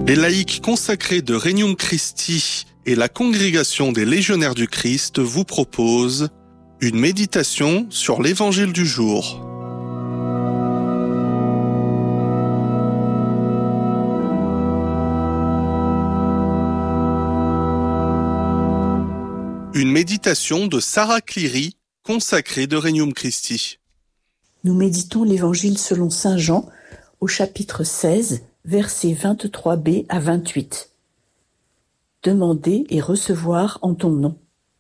Les laïcs consacrés de Regnum Christi et la Congrégation des Légionnaires du Christ vous proposent une méditation sur l'Évangile du jour. Une méditation de Sarah Cleary, consacrée de Regnum Christi. Nous méditons l'Évangile selon saint Jean au chapitre 16, versets 23b à 28. Demandez et recevoir en ton nom.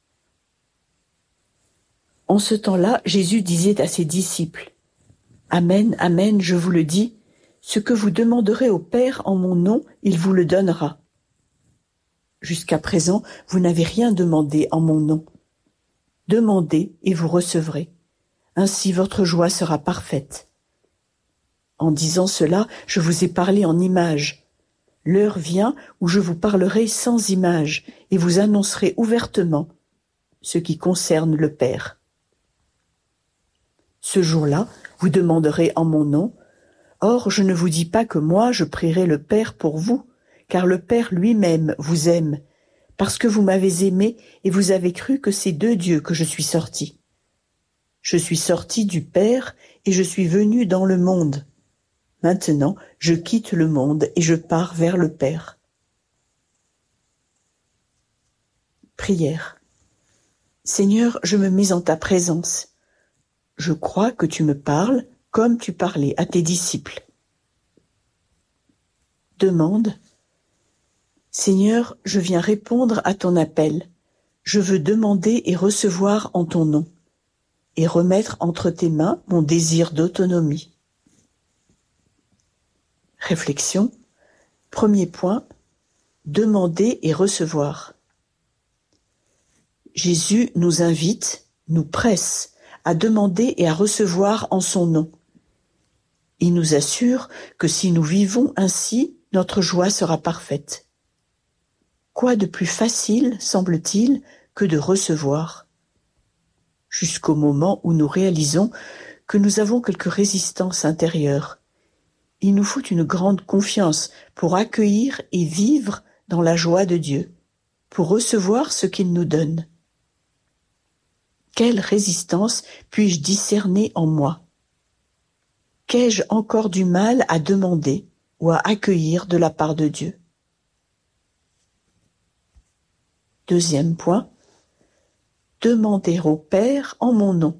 En ce temps-là, Jésus disait à ses disciples : Amen, amen, je vous le dis, ce que vous demanderez au Père en mon nom, il vous le donnera. Jusqu'à présent, vous n'avez rien demandé en mon nom. Demandez et vous recevrez. Ainsi votre joie sera parfaite. En disant cela, je vous ai parlé en images. L'heure vient où je vous parlerai sans images et vous annoncerai ouvertement ce qui concerne le Père. Ce jour-là, vous demanderez en mon nom. Or, je ne vous dis pas que moi, je prierai le Père pour vous, car le Père lui-même vous aime, parce que vous m'avez aimé et vous avez cru que c'est de Dieu que je suis sorti. Je suis sorti du Père et je suis venu dans le monde. Maintenant, je quitte le monde et je pars vers le Père. Prière. Seigneur, je me mets en ta présence. Je crois que tu me parles comme tu parlais à tes disciples. Demande. Seigneur, je viens répondre à ton appel. Je veux demander et recevoir en ton nom, et remettre entre tes mains mon désir d'autonomie. Réflexion. Premier point. Demander et recevoir. Jésus nous invite, nous presse à demander et à recevoir en son nom. Il nous assure que si nous vivons ainsi, notre joie sera parfaite. Quoi de plus facile, semble-t-il, que de recevoir ? Jusqu'au moment où nous réalisons que nous avons quelques résistances intérieures. Il nous faut une grande confiance pour accueillir et vivre dans la joie de Dieu, pour recevoir ce qu'il nous donne. Quelle résistance puis-je discerner en moi ? Qu'ai-je encore du mal à demander ou à accueillir de la part de Dieu ? Deuxième point. Demander au Père en mon nom.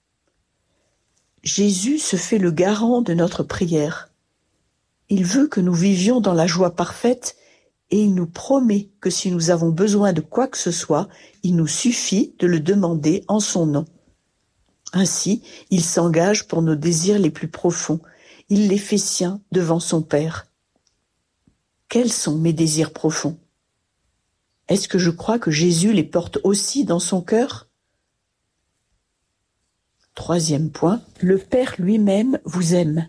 Jésus se fait le garant de notre prière. Il veut que nous vivions dans la joie parfaite et il nous promet que si nous avons besoin de quoi que ce soit, il nous suffit de le demander en son nom. Ainsi, il s'engage pour nos désirs les plus profonds. Il les fait siens devant son Père. Quels sont mes désirs profonds ? Est-ce que je crois que Jésus les porte aussi dans son cœur ? Troisième point, le Père lui-même vous aime.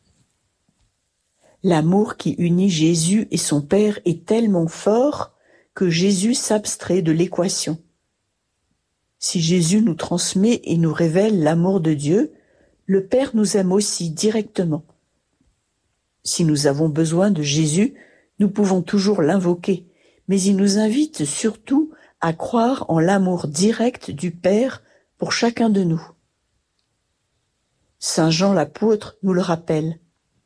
L'amour qui unit Jésus et son Père est tellement fort que Jésus s'abstrait de l'équation. Si Jésus nous transmet et nous révèle l'amour de Dieu, le Père nous aime aussi directement. Si nous avons besoin de Jésus, nous pouvons toujours l'invoquer, mais il nous invite surtout à croire en l'amour direct du Père pour chacun de nous. Saint Jean l'apôtre nous le rappelle.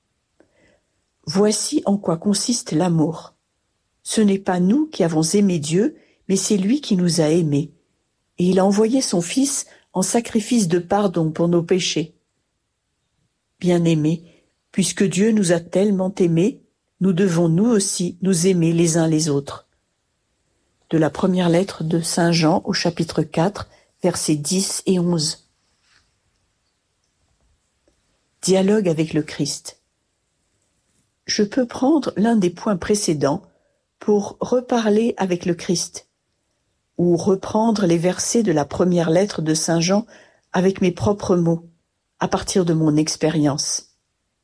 Voici en quoi consiste l'amour. Ce n'est pas nous qui avons aimé Dieu, mais c'est lui qui nous a aimés. Et il a envoyé son Fils en sacrifice de pardon pour nos péchés. Bien-aimés, puisque Dieu nous a tellement aimés, nous devons nous aussi nous aimer les uns les autres. De la première lettre de saint Jean au chapitre 4, versets 10 et 11. Dialogue avec le Christ. Je peux prendre l'un des points précédents pour reparler avec le Christ, ou reprendre les versets de la première lettre de saint Jean avec mes propres mots, à partir de mon expérience.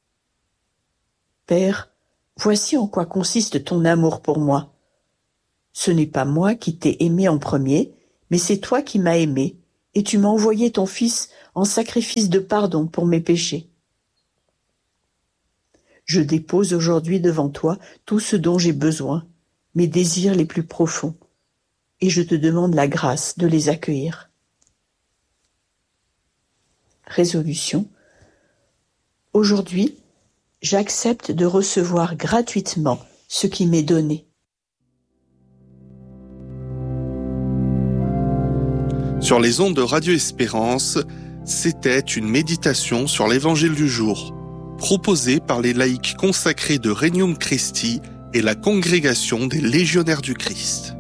Père, voici en quoi consiste ton amour pour moi. Ce n'est pas moi qui t'ai aimé en premier, mais c'est toi qui m'as aimé, et tu m'as envoyé ton Fils en sacrifice de pardon pour mes péchés. Je dépose aujourd'hui devant toi tout ce dont j'ai besoin, mes désirs les plus profonds, et je te demande la grâce de les accueillir. Résolution. Aujourd'hui, j'accepte de recevoir gratuitement ce qui m'est donné. Sur les ondes de Radio Espérance, c'était une méditation sur l'Évangile du jour, proposée par les laïcs consacrés de Regnum Christi et la Congrégation des Légionnaires du Christ.